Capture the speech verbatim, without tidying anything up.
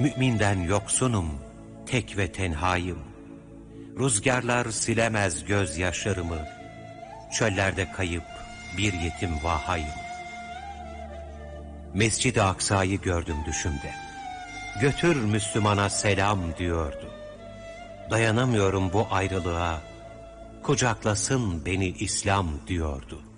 Mü'minden yoksunum, tek ve tenhayım. Rüzgarlar silemez gözyaşlarımı. Çöllerde kayıp bir yetim vahayım. Mescid-i Aksa'yı gördüm düşümde. Götür Müslümana selam diyordu. Dayanamıyorum bu ayrılığa. Kucaklasın beni İslam diyordu.